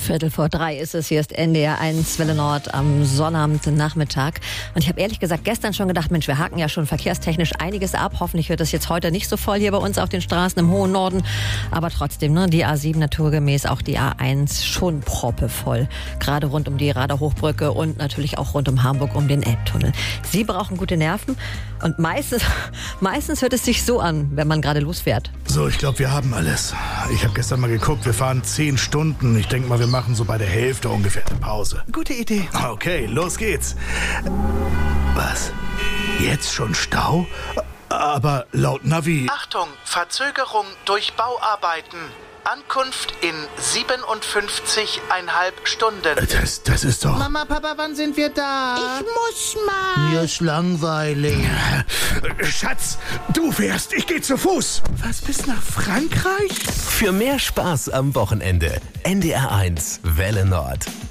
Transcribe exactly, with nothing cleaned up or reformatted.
Viertel vor drei ist es, hier ist N D R eins Welle Nord am Sonnabendnachmittag. Und ich habe ehrlich gesagt gestern schon gedacht, Mensch, wir haken ja schon verkehrstechnisch einiges ab. Hoffentlich wird es jetzt heute nicht so voll hier bei uns auf den Straßen im hohen Norden. Aber trotzdem, ne, die A sieben naturgemäß, auch die A eins schon proppevoll. Gerade rund um die Rader Hochbrücke und natürlich auch rund um Hamburg um den Elbtunnel. Sie brauchen gute Nerven und meistens, meistens hört es sich so an, wenn man gerade losfährt. So, ich glaube, wir haben alles. Ich habe gestern mal geguckt, wir fahren zehn Stunden. Ich denke mal, wir machen so bei der Hälfte ungefähr eine Pause. Gute Idee. Okay, los geht's. Was? Jetzt schon Stau? Aber laut Navi... Achtung, Verzögerung durch Bauarbeiten. Ankunft in siebenundfünfzig Komma fünf Stunden. Das, das ist doch... Mama, Papa, wann sind wir da? Ich muss mal. Mir ist langweilig. Schatz, du fährst, ich gehe zu Fuß. Was, bis nach Frankreich? Für mehr Spaß am Wochenende. N D R eins Welle Nord.